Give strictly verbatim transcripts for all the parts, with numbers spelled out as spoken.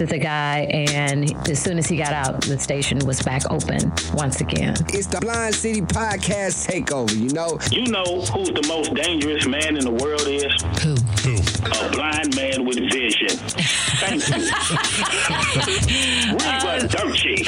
the guy, and as soon as he got out, the station was back open once again. It's the Blind City Podcast takeover, you know. You know who the most dangerous man in the world is? Who? Who? A blind man with vision. Thank you. Reba Dirty.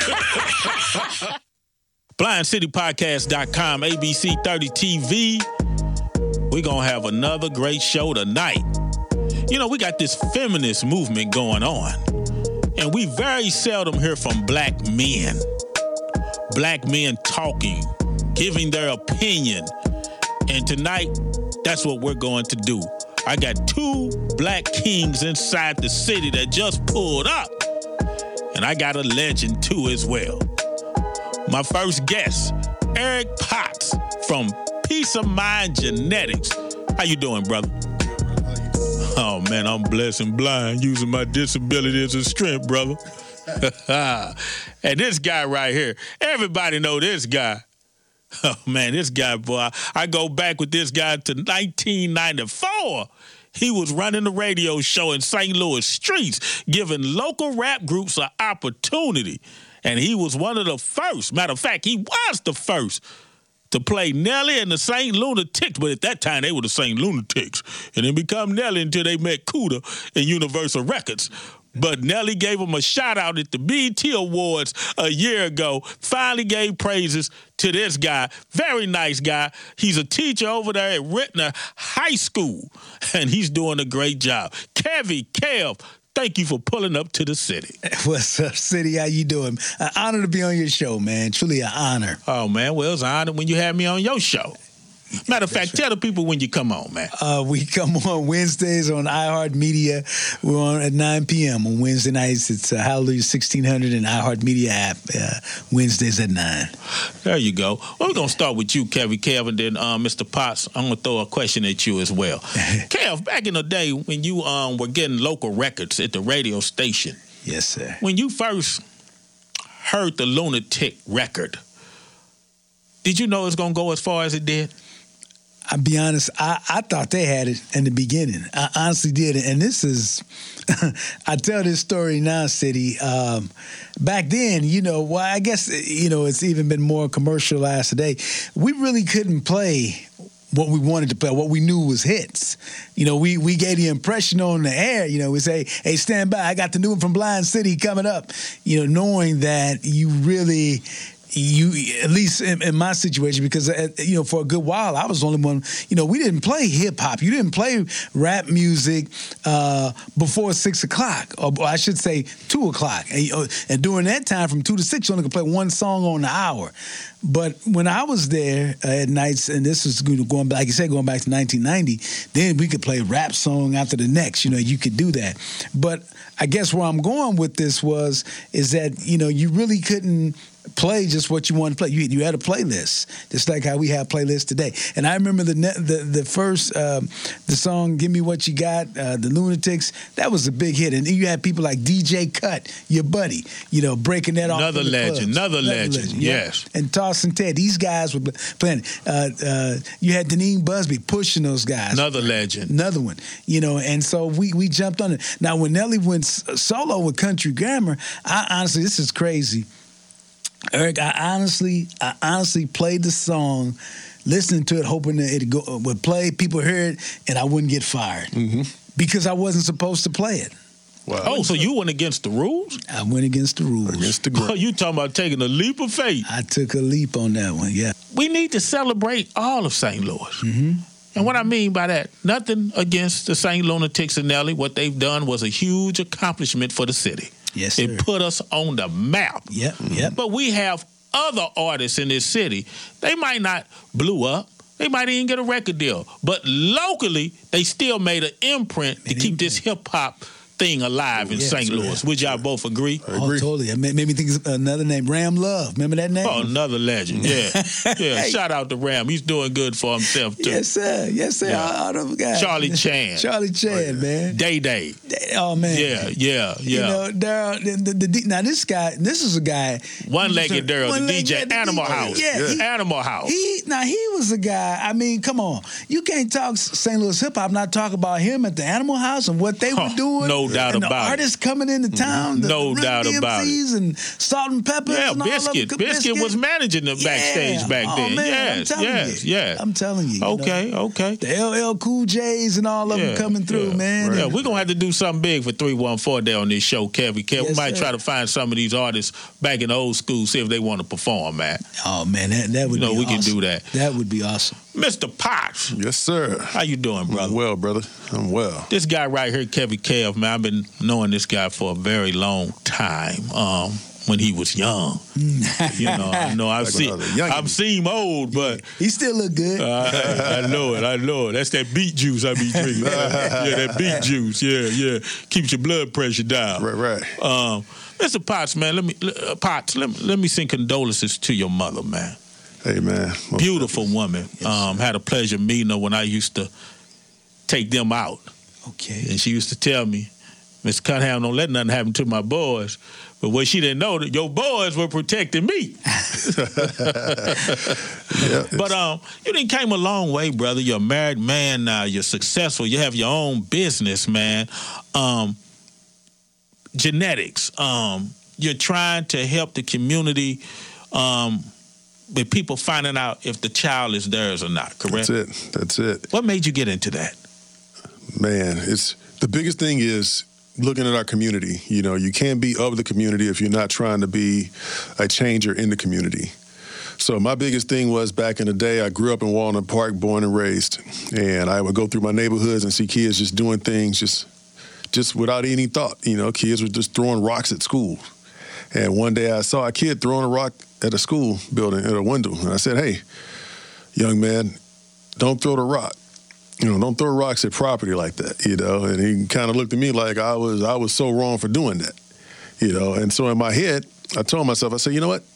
blind city podcast dot com, A B C thirty T V. We're going to have another great show tonight. You know, we got this feminist movement going on, and we very seldom hear from black men. Black men talking, giving their opinion. And tonight, that's what we're going to do. I got two black kings inside the city that just pulled up. And I got a legend, too, as well. My first guest, Eric Potts from Peace of Mind Genetics. How you doing, brother? Oh, man, I'm blessed and blind, using my disability as a strength, brother. And this guy right here, everybody know this guy. Oh, man, this guy, boy, I, I go back with this guy to nineteen ninety-four. He was running the radio show in Saint Louis streets, giving local rap groups an opportunity. And he was one of the first. Matter of fact, he was the first to play Nelly and the Saint Lunatics. But at that time, they were the Saint Lunatics. And then become Nelly until they met Cuda and Universal Records. But Nelly gave him a shout-out at the B E T Awards a year ago. Finally gave praises to this guy. Very nice guy. He's a teacher over there at Rittner High School. And he's doing a great job. Kevy, Kev, thank you for pulling up to the city. What's up, City? How you doing? An honor to be on your show, man. Truly an honor. Oh, man. Well, it's an honor when you had me on your show. Matter of fact, right. Tell the people when you come on, man. Uh, we come on Wednesdays on iHeartMedia. We're on at nine p.m. on Wednesday nights. It's uh, Hallelujah sixteen hundred and iHeartMedia app. Uh, Wednesdays at nine. There you go. Well, we're going to start with you, Kevin, Kev, and then uh, Mister Potts. I'm going to throw a question at you as well. Kev, back in the day when you um, were getting local records at the radio station. Yes, sir. When you first heard the Lunatic record, did you know it's going to go as far as it did? I'll be honest, I, I thought they had it in the beginning. I honestly did. And this is, I tell this story now, City. Um, back then, you know, well, I guess, you know, it's even been more commercialized today. We really couldn't play what we wanted to play, what we knew was hits. You know, we we gave the impression on the air, you know, we say, hey, stand by, I got the new one from Blind City coming up. You know, knowing that you really... You, at least in, in my situation, because, uh, you know, for a good while, I was the only one, you know, we didn't play hip hop. You didn't play rap music uh, before six o'clock, or, or I should say two o'clock. And, uh, and during that time, from two to six, you only could play one song on the hour. But when I was there uh, at nights, and this was going back, like you said, going back to nineteen ninety, then we could play rap song after the next. You know, you could do that. But I guess where I'm going with this was, is that, you know, you really couldn't play just what you wanted to play. You, you had a playlist, just like how we have playlists today. And I remember the the, the first, um, the song, Give Me What You Got, uh, the Lunatics, that was a big hit. And you had people like D J Cut, your buddy, you know, breaking that off. Another legend, another, another legend, legend, yes. Yeah. And Toss and Ted, these guys were playing. Uh, uh, you had Deneen Busby pushing those guys. Another legend. Another one, you know, and so we, we jumped on it. Now, when Nelly went solo with Country Grammar, I honestly, this is crazy. Eric, I honestly, I honestly played the song, listening to it, hoping that it go, would play, people hear it, and I wouldn't get fired mm-hmm. because I wasn't supposed to play it. Wow. Oh, so you went against the rules? I went against the rules. Against the oh, you talking about taking a leap of faith? I took a leap on that one. Yeah. We need to celebrate all of Saint Louis. Mm-hmm. And what I mean by that, nothing against the Saint Lunatics and Nelly. What they've done was a huge accomplishment for the city. Yes, sir. It put us on the map. Yep, yep. But we have other artists in this city. They might not blew up. They might even get a record deal. But locally, they still made an imprint made to keep imprint. this hip-hop thing alive in yes, Saint Louis. Would y'all both agree? I agree. Oh, totally. It made me think of another name, Ram Love. Remember that name? Oh, another legend. Yeah. Yeah. Hey. Shout out to Ram. He's doing good for himself, too. Yes, sir. Yes, sir. Yeah. All those guys. Charlie Chan. Charlie Chan, oh, yeah. man. Day Day. Oh, man. Yeah, yeah, yeah. You know, Daryl, the, the, the, now this guy, this is a guy. One-legged Daryl, the D J, the Animal D J. House. Yeah. He, Animal House. He, now, he was a guy, I mean, come on. You can't talk Saint Louis hip-hop, not talk about him at the Animal House and what they huh, were doing. No No doubt and the about it. artists coming into town. The No Run doubt D M Cs about it. And Salt and Pepper. Yeah, and all of them. Biscuit. Biscuit was managing the backstage Yeah. back Oh, then. man, yes, I'm telling yes, you. yes. I'm telling you. you Okay, know. okay. The L L Cool J's and all of Yeah, them coming through, yeah. man. Yeah, And- we're going to have to do something big for three one four there on this show, Kevin. Kev, we Yes, might sir. try to find some of these artists back in the old school, see if they want to perform, man. Oh, man, that, that would You know, be we awesome. can do that. That would be awesome. Mister Potts, Yes, sir. how you doing, brother? I'm well, brother. I'm well. This guy right here, Kevin Kev, man, I've been knowing this guy for a very long time. Um, when he was young, you know, I know I've Like seen, when I was a youngin'. I've seen him old, but He still look good. I, I know it. I know it. That's that beet juice I be drinking. Yeah, that beet juice. Yeah, yeah. Keeps your blood pressure down. Right, right. Um, Mister Potts, man, let me uh, Potts, let me, let me send condolences to your mother, man. Hey, man. Beautiful woman. Um, had a pleasure meeting her when I used to take them out, Okay. and she used to tell me, Mister Cunningham, don't let nothing happen to my boys. But what she didn't know that your boys were protecting me. Yeah, But um, you done came a long way, brother. You're a married man now. You're successful. You have your own business, man. Um, genetics. Um, you're trying to help the community um, with people finding out if the child is theirs or not, correct? that's it. That's it. What made you get into that? Man, it's the biggest thing is looking at our community. You know, you can't be of the community if you're not trying to be a changer in the community. So my biggest thing was back in the day, I grew up in Walnut Park, born and raised, and I would go through my neighborhoods and see kids just doing things just just without any thought. You know, kids were just throwing rocks at school. And one day I saw a kid throwing a rock at a school building at a window, and I said, "Hey, young man, don't throw the rock. You know, don't throw rocks at property like that." You know, and he kind of looked at me like I was I was so wrong for doing that. You know, and so in my head, I told myself, I said, you know what?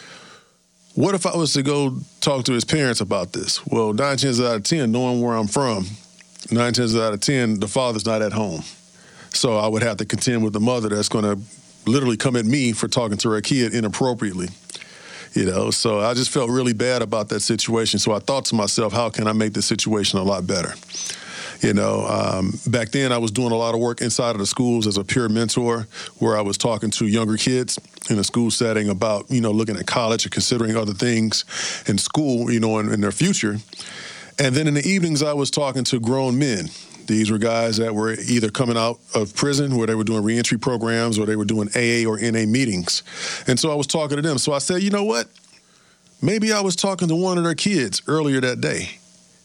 What if I was to go talk to his parents about this? Well, nine chances out of ten, knowing where I'm from, nine chances out of ten, the father's not at home. So I would have to contend with the mother that's going to literally come at me for talking to her kid inappropriately. You know, so I just felt really bad about that situation. So I thought to myself, how can I make this situation a lot better? You know, um, back then I was doing a lot of work inside of the schools as a peer mentor, where I was talking to younger kids in a school setting about, you know, looking at college or considering other things in school, you know, in, in their future. And then in the evenings, I was talking to grown men. These were guys that were either coming out of prison where they were doing reentry programs or they were doing A A or N A meetings. And so I was talking to them. So I said, you know what? Maybe I was talking to one of their kids earlier that day.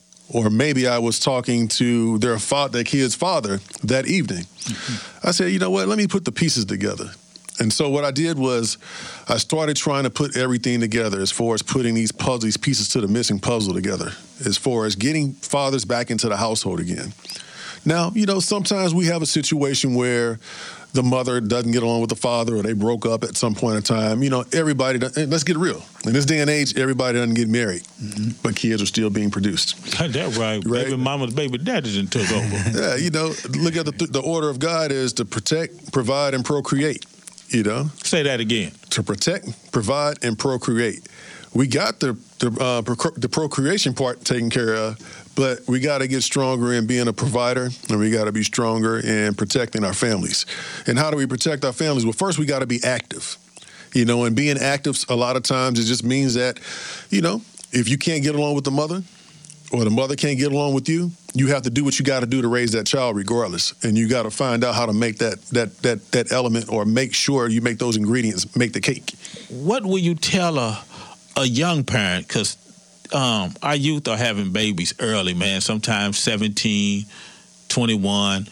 Or maybe I was talking to their fa- their kid's father that evening. Mm-hmm. I said, you know what, let me put the pieces together. And so what I did was I started trying to put everything together as far as putting these puzzle, these pieces to the missing puzzle together, as far as getting fathers back into the household again. Now, you know, sometimes we have a situation where the mother doesn't get along with the father or they broke up at some point in time. You know, everybody, does, let's get real. In this day and age, everybody doesn't get married, mm-hmm. but kids are still being produced. That's right. Right. Baby mama's baby daddy done took over. Yeah, you know, look at the, the order of God is to protect, provide, and procreate, you know. Say that again. To protect, provide, and procreate. We got the the, uh, proc- the procreation part taken care of, but we got to get stronger in being a provider, and we got to be stronger in protecting our families. And how do we protect our families? Well, first we got to be active. You know, and being active a lot of times it just means that, you know, if you can't get along with the mother or the mother can't get along with you, you have to do what you got to do to raise that child regardless. And you got to find out how to make that that that that element or make sure you make those ingredients make the cake. What will you tell a a young parent? Because um, our youth are having babies early, man, sometimes seventeen, twenty-one,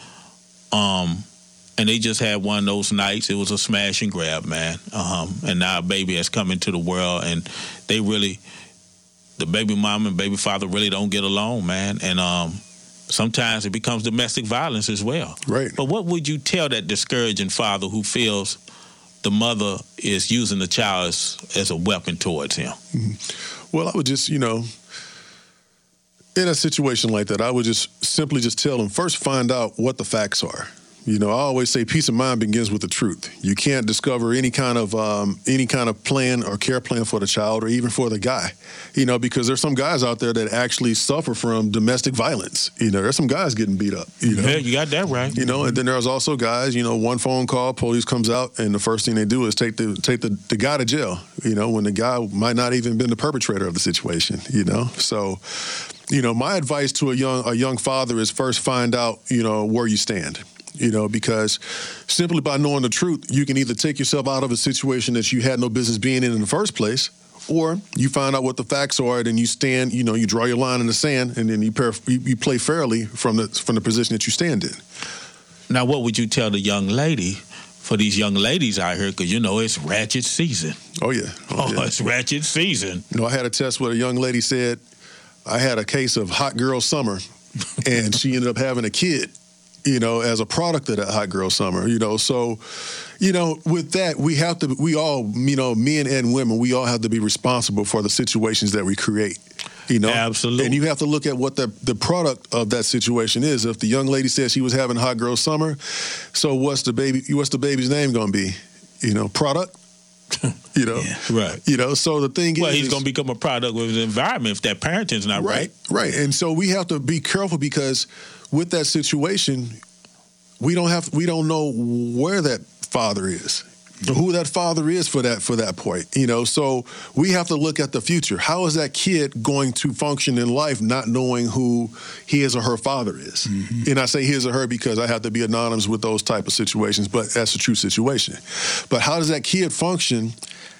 um, and they just had one of those nights. It was a smash and grab, man. Um, and now a baby has come into the world, and they really, the baby mama and baby father really don't get along, man. And um, sometimes it becomes domestic violence as well. Right. But what would you tell that discouraging father who feels the mother is using the child as, as a weapon towards him? Mm-hmm. Well, I would just, you know, in a situation like that, I would just simply just tell them, first find out what the facts are. You know, I always say peace of mind begins with the truth. You can't discover any kind of um, any kind of plan or care plan for the child or even for the guy, you know, because there's some guys out there that actually suffer from domestic violence. You know, there's some guys getting beat up. You know, Yeah, you got that right. you know, and then there's also guys, you know, one phone call, police comes out, and the first thing they do is take the take the, the guy to jail, you know, when the guy might not even been the perpetrator of the situation, you know. So, you know, my advice to a young a young father is first find out, you know, where you stand. You know, because simply by knowing the truth, you can either take yourself out of a situation that you had no business being in in the first place, or you find out what the facts are, and then you stand, you know, you draw your line in the sand, and then you, per- you, you play fairly from the from the position that you stand in. Now, what would you tell the young lady, for these young ladies out here, because, you know, it's ratchet season. Oh, yeah. Oh, yeah. it's ratchet season. You know, I had a test where a young lady said, I had a case of hot girl summer, and she ended up having a kid, you know, as a product of that hot girl summer, you know. So, you know, with that, we have to, we all, you know, men and women, we all have to be responsible for the situations that we create, you know. Absolutely. And you have to look at what the, the product of that situation is. If the young lady said she was having hot girl summer, so what's the baby, what's the baby's name going to be? You know, product? You know, Yeah. Right. You know, so the thing Well, is, he's going to become a product of his environment if that parenting's not right. Right, right. And so we have to be careful because with that situation, we don't have we don't know where that father is, or who that father is for that for that point. You know, so we have to look at the future. How is that kid going to function in life not knowing who his or her father is? Mm-hmm. And I say his or her because I have to be anonymous with those type of situations, but that's a true situation. But how does that kid function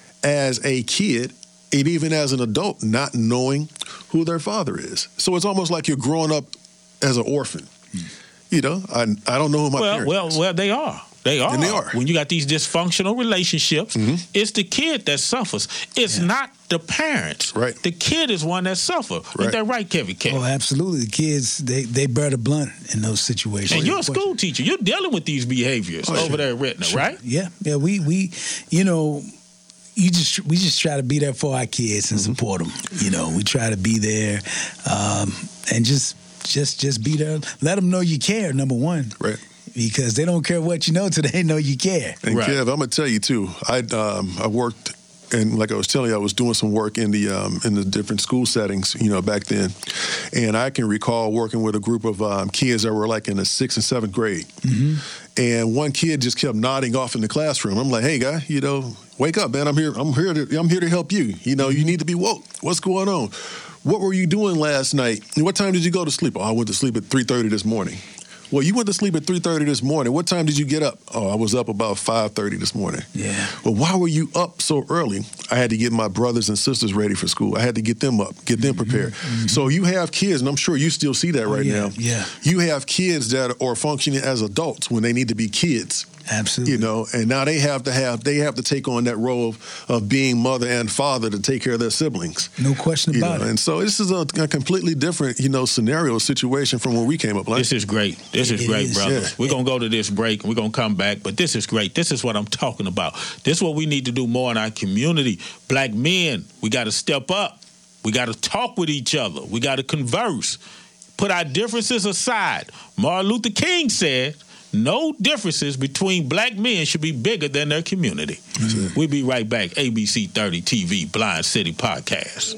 as a kid and even as an adult not knowing who their father is? So it's almost like you're growing up as an orphan. Mm. You know, I I don't know who my Well, parents well, is. well, they are. They are. And they are. When you got these dysfunctional relationships, Mhm. it's the kid that suffers. It's not the parents. Right. The kid is one that suffers. Right. Is that right, Kevin K? Oh, absolutely. The kids, they, they bear the blunt in those situations. And you're a school teacher. You're dealing with these behaviors Oh, over sure. there at Retina, Sure. right? Yeah, yeah. We we, you know, you just we just try to be there for our kids and support them. You know, we try to be there, um, and just just just be there. Let them know you care. Number one, Right. because they don't care what you know till they know you care. And Right. Kev, I'm gonna tell you too. I um, I worked, and like I was telling you, I was doing some work in the um, in the different school settings, you know, back then. And I can recall working with a group of um, kids that were like in the sixth and seventh grade. Mm-hmm. And one kid just kept nodding off in the classroom. I'm like, "Hey, guy, you know, wake up, man! I'm here. I'm here to. I'm here to help you. You know, you need to be woke. What's going on? What were you doing last night? What time did you go to sleep? Oh, I went to sleep at three thirty this morning. Well, you went to sleep at three thirty this morning. What time did you get up? Oh, I was up about five thirty this morning. Yeah. Well, why were you up so early? I had to get my brothers and sisters ready for school. I had to get them up, get them prepared. Mm-hmm. So you have kids, and I'm sure you still see that Oh, right yeah, now. yeah. You have kids that are functioning as adults when they need to be kids. Absolutely. You know, and now they have to have they have to take on that role of, of being mother and father to take care of their siblings. No question You about know, it. and so this is a, a completely different, you know, scenario situation from when we came up. Like, This is great. This is It great, is, brothers. yeah. We're going to go to this break and we're going to come back, but this is great. This is what I'm talking about. This is what we need to do more in our community. Black men, we got to step up. We got to talk with each other. We got to converse. Put our differences aside. Martin Luther King said, no differences between black men should be bigger than their community. Mm-hmm. We'll be right back. A B C thirty T V, Blind City Podcast.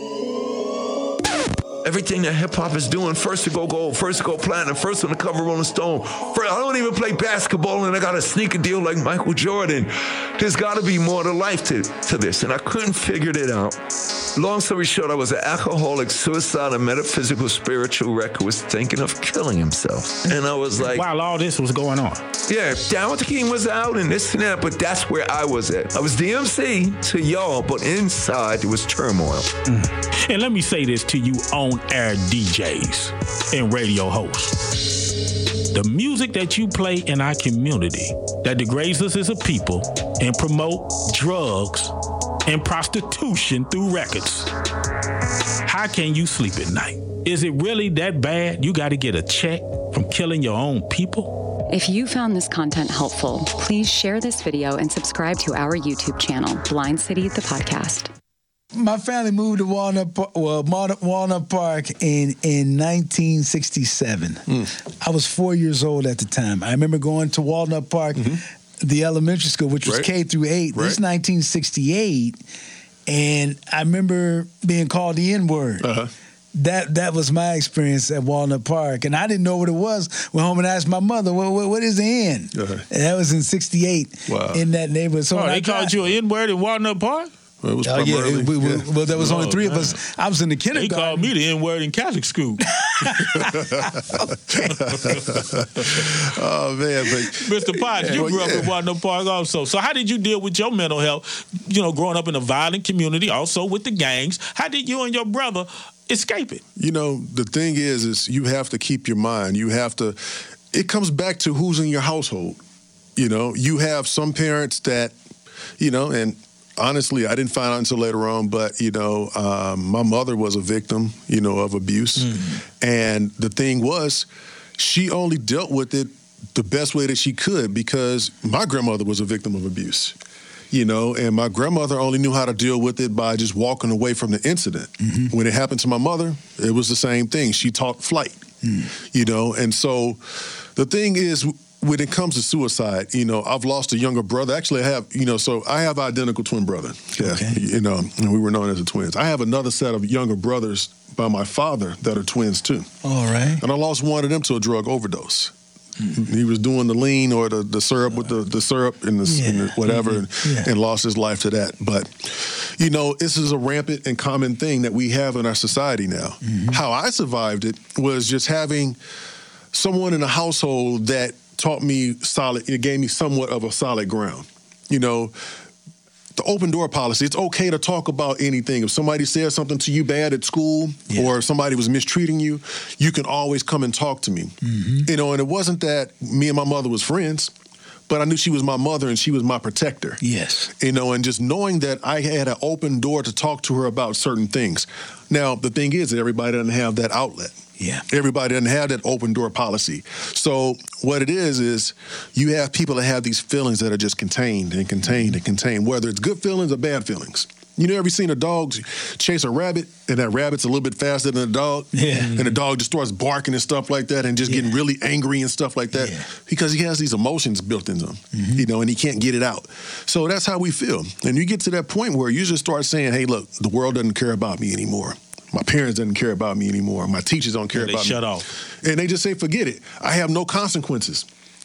Everything that hip hop is doing, first to go gold, first to go platinum, first on the cover of Rolling Stone. First, I don't even play basketball and I got a sneaker deal like Michael Jordan. There's got to be more to life to, to this, and I couldn't figure it out. Long story short, I was an alcoholic, suicidal, metaphysical, spiritual wreck who was thinking of killing himself. And I was like, While all this was going on. yeah, Down with the King was out and this and that, but that's where I was at. I was D M C to y'all, but inside there was turmoil. Mm. And let me say this to you on-air D Js and radio hosts. The music that you play in our community that degrades us as a people and promote drugs and prostitution through records. How can you sleep at night? Is it really that bad? You got to get a check from killing your own people? If you found this content helpful, please share this video and subscribe to our YouTube channel, Blind City, the podcast. My family moved to Walnut, Pa- well, Walnut, Walnut Park in in nineteen sixty-seven. Mm. I was four years old at the time. I remember going to Walnut Park, mm-hmm. the elementary school, which was right. K through eight. Right. This is nineteen sixty-eight, and I remember being called the N-word. Uh-huh. That that was my experience at Walnut Park, and I didn't know what it was. Went home and asked my mother, "What, what, what is the N?" Uh-huh. And that was in sixty-eight wow. in that neighborhood. So oh, they I called got, you an N-word in Walnut Park? Well, it was oh, yeah, we, we, yeah. well, there was oh, only three man. of us. I was in the kindergarten. They called me the N-word in Catholic school. Oh, man. But, Mister Potts, you well, grew yeah. up in Walnut Park also. So how did you deal with your mental health, you know, growing up in a violent community, also with the gangs? How did you and your brother escape it? You know, the thing is, is you have to keep your mind. You have to, it comes back to who's in your household. You know, you have some parents that, you know, and honestly, I didn't find out until later on, but, you know, um, my mother was a victim, you know, of abuse. Mm-hmm. And the thing was, she only dealt with it the best way that she could because my grandmother was a victim of abuse. You know, and my grandmother only knew how to deal with it by just walking away from the incident. Mm-hmm. When it happened to my mother, it was the same thing. She taught flight, mm. you know, and so the thing is, when it comes to suicide, you know, I've lost a younger brother. Actually, I have, you know, so I have an identical twin brother. Yeah, okay. You know, and we were known as the twins. I have another set of younger brothers by my father that are twins too. All right. And I lost one of them to a drug overdose. Mm. He was doing the lean or the, the syrup with the, the syrup and, the, yeah. and the whatever mm-hmm. yeah. and, and lost his life to that. But, you know, this is a rampant and common thing that we have in our society now. Mm-hmm. How I survived it was just having someone in the household that taught me solid, it gave me somewhat of a solid ground. You know, the open door policy, it's okay to talk about anything. If somebody says something to you bad at school yeah. or if somebody was mistreating you, you can always come and talk to me. Mm-hmm. You know, and it wasn't that me and my mother was friends, but I knew she was my mother and she was my protector. Yes. You know, and just knowing that I had an open door to talk to her about certain things. Now, the thing is that everybody doesn't have that outlet. Yeah. Everybody doesn't have that open door policy. So what it is, is you have people that have these feelings that are just contained and contained and contained, whether it's good feelings or bad feelings. You know, ever seen a dog chase a rabbit and that rabbit's a little bit faster than the dog? Yeah. And the dog just starts barking and stuff like that and just yeah. getting really angry and stuff like that yeah. because he has these emotions built into him, mm-hmm. you know, and he can't get it out. So that's how we feel. And you get to that point where you just start saying, hey, look, the world doesn't care about me anymore. My parents didn't care about me anymore. My teachers don't care yeah, about me. They shut off. And they just say, forget it. I have no consequences.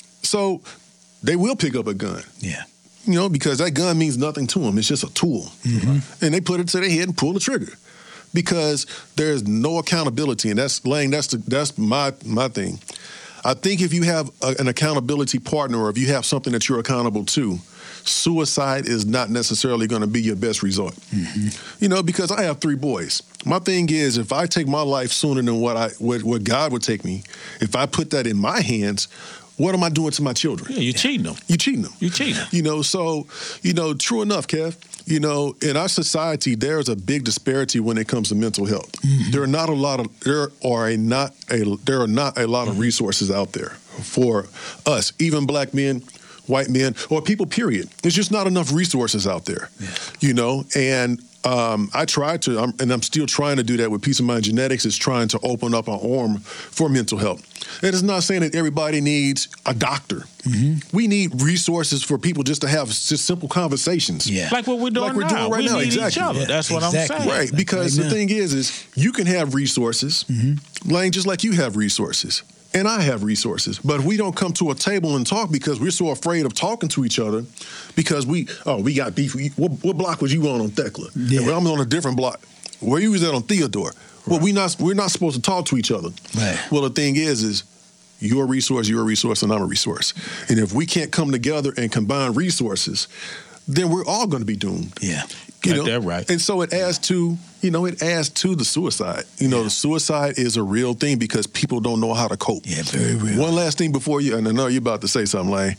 So they will pick up a gun. Yeah. You know, because that gun means nothing to them. It's just a tool. Mm-hmm. And they put it to their head and pull the trigger because there's no accountability. And that's, Lang, that's, the, that's my, my thing. I think if you have a, an accountability partner or if you have something that you're accountable to, suicide is not necessarily going to be your best resort. Mm-hmm. You know, because I have three boys. My thing is, if I take my life sooner than what I what, what God would take me, if I put that in my hands, what am I doing to my children? Yeah, you're cheating them. You're cheating them. You're cheating them. You know, so, you know, true enough, Kev, you know, in our society, there's a big disparity when it comes to mental health. Mm-hmm. There are not a lot of, there are a not a, there are not a lot of resources out there for us, even black men, white men, or people, period. There's just not enough resources out there, yeah. you know, and um, I tried to, I'm, and I'm still trying to do that with Peace of Mind Genetics, is trying to open up an arm for mental health. It is not saying that everybody needs a doctor. Mm-hmm. We need resources for people just to have just simple conversations. Yeah. Like what we're doing like we're now. Doing right we now. need Exactly. each other. Yeah. That's what exactly. I'm saying. Right, because right the thing is, is you can have resources, mm-hmm. Lane, just like you have resources. And I have resources, but we don't come to a table and talk because we're so afraid of talking to each other because we, oh, we got beef. What, what block was you on on Thecla? Yeah. Well, I'm on a different block. Where you was at on Theodore? Right. Well, we not, we're not supposed to talk to each other. Right. Well, the thing is, is you're a resource, you're a resource, and I'm a resource. And if we can't come together and combine resources, then we're all going to be doomed. Yeah. You Got know? that right. And so it adds to, you know, it adds to the suicide. You know, yeah. the suicide is a real thing because people don't know how to cope. Yeah, very real. One last thing before you, and I know you're about to say something, Lane.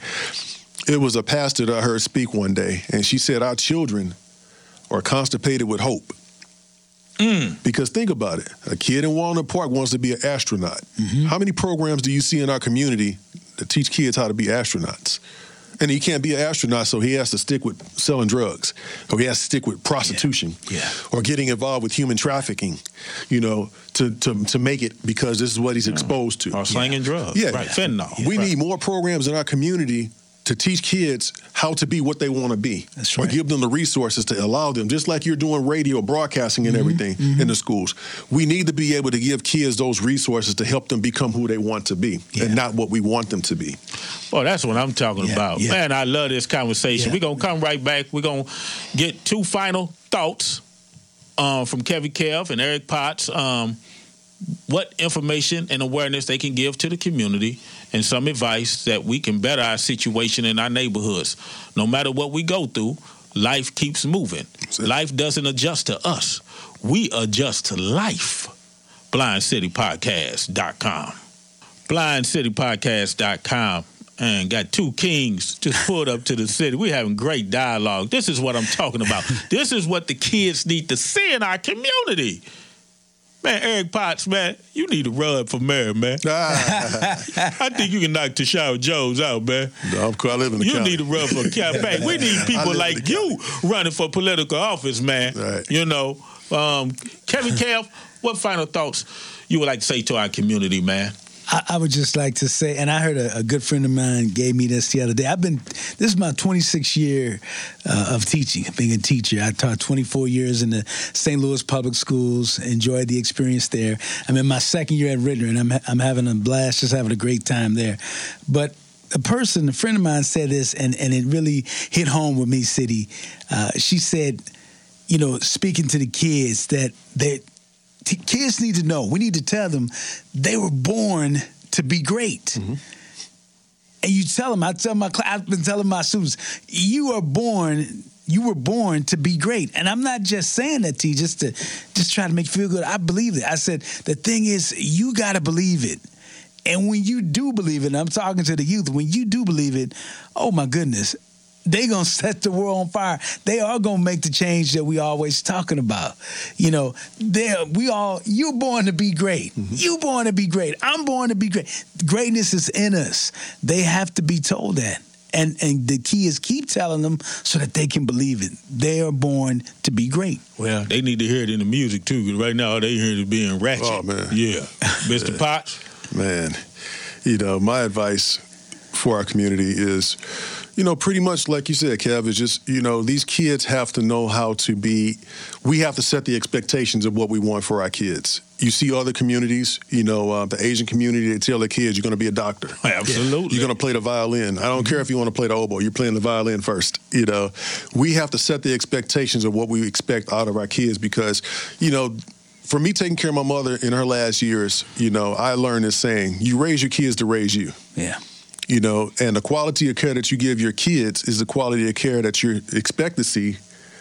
It was a pastor that I heard speak one day, and she said, our children are constipated with hope. Mm. Because think about it. A kid in Walnut Park wants to be an astronaut. Mm-hmm. How many programs do you see in our community that teach kids how to be astronauts? And he can't be an astronaut, so he has to stick with selling drugs, or he has to stick with prostitution, Yeah. Yeah. or getting involved with human trafficking, you know, to to to make it because this is what he's exposed to. Or slinging drugs. Yeah. Right. Fentanyl. We Right. need more programs in our community to teach kids how to be what they want to be. That's Or right. give them the resources to allow them, just like you're doing radio broadcasting and everything in the schools. We need to be able to give kids those resources to help them become who they want to be Yeah. and not what we want them to be. Well, that's what I'm talking Yeah, about. yeah. Man, I love this conversation. Yeah. We're going to come right back. We're going to get two final thoughts um, from Kevin Kev and Eric Potts. Um, what information and awareness they can give to the community and some advice that we can better our situation in our neighborhoods. No matter what we go through, life keeps moving. Life doesn't adjust to us. We adjust to life. blind city podcast dot com. blind city podcast dot com. And got two kings just pulled up to the city. We're having great dialogue. This is what I'm talking about. This is what the kids need to see in our community. Man, Eric Potts, man, you need to run for mayor, man. I think you can knock Tashara Jones out, man. No, of course, I live in the You county. need to run for a campaign. We need I people live in like the you running for political office, man. Right. You know, um, Kevin Kev, what final thoughts you would like to say to our community, man? I, I would just like to say, and I heard a, a good friend of mine gave me this the other day. I've been, this is my twenty-sixth year uh, of teaching, being a teacher. I taught twenty-four years in the Saint Louis Public Schools, enjoyed the experience there. I'm in my second year at Rittner, and I'm, I'm having a blast, just having a great time there. But a person, a friend of mine said this, and, and it really hit home with me, City. Uh, she said, you know, speaking to the kids, that they, T- kids need to know. We need to tell them they were born to be great. Mm-hmm. And you tell them, I tell my class, I've been telling my students, you are born, you were born to be great. And I'm not just saying that to you just to just try to make you feel good. I believe it. I said, the thing is, you got to believe it. And when you do believe it, and I'm talking to the youth, when you do believe it, oh my goodness, they gonna set the world on fire. They are gonna make the change that we always talking about. You know, they we all you're born to be great. Mm-hmm. You born to be great. I'm born to be great. Greatness is in us. They have to be told that. And and the key is keep telling them so that they can believe it. They are born to be great. Well, they need to hear it in the music too, because right now they hear it being ratchet. Oh, man. Yeah. Mister Yeah. Potts? Man, you know, my advice for our community is, you know, pretty much like you said, Kev, is just, you know, these kids have to know how to be, we have to set the expectations of what we want for our kids. You see other communities, you know, uh, the Asian community, they tell their kids, you're going to be a doctor. Absolutely. You're going to play the violin. I don't care if you want to play the oboe. You're playing the violin first. You know, we have to set the expectations of what we expect out of our kids because, you know, for me taking care of my mother in her last years, you know, I learned this saying, you raise your kids to raise you. Yeah. You know, and the quality of care that you give your kids is the quality of care that you expect to see,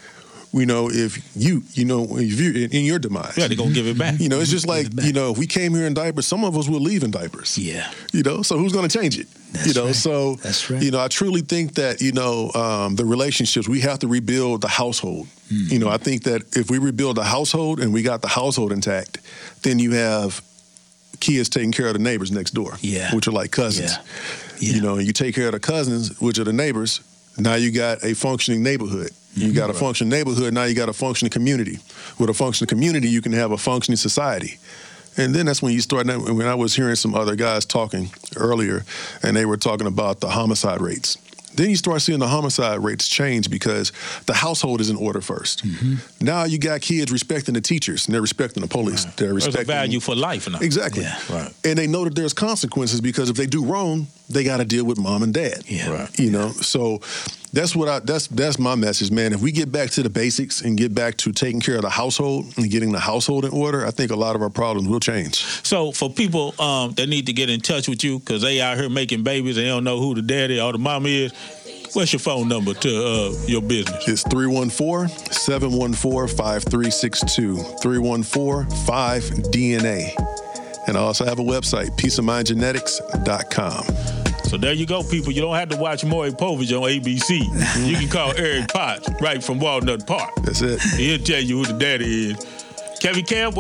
you know, if you, you know, if you're in your demise. Yeah, they're going to give it back. You know, it's just like, you know, if we came here in diapers, some of us will leave in diapers. Yeah. You know, so who's going to change it? That's you know, right. so, That's right. you know, I truly think that, you know, um, the relationships, we have to rebuild the household. Mm-hmm. You know, I think that if we rebuild the household and we got the household intact, then you have kids taking care of the neighbors next door, Yeah. which are like cousins. Yeah. Yeah. You know, and you take care of the cousins, which are the neighbors. Now you got a functioning neighborhood. You got a functioning neighborhood. Now you got a functioning community. With a functioning community, you can have a functioning society. And then that's when you start. When I was hearing some other guys talking earlier, and they were talking about the homicide rates. Then you start seeing the homicide rates change because the household is in order first. Mm-hmm. Now you got kids respecting the teachers and they're respecting the police. Right. They're respecting There's a value for life now. Exactly. Yeah. Right. And they know that there's consequences because if they do wrong, they got to deal with mom and dad. Yeah. Right. You know, so that's what I that's that's my message, man. If we get back to the basics and get back to taking care of the household and getting the household in order, I think a lot of our problems will change. So for people um, that need to get in touch with you because they out here making babies and they don't know who the daddy or the mama is, what's your phone number to uh, your business? It's three one four, seven one four, five three six two, three one four, five D N A. And I also have a website, peace of mind genetics dot com. So there you go, people. You don't have to watch Maury Povich on A B C. You can call Eric Potts right from Walnut Park. That's it. He'll tell you who the daddy is. Kevin Kev,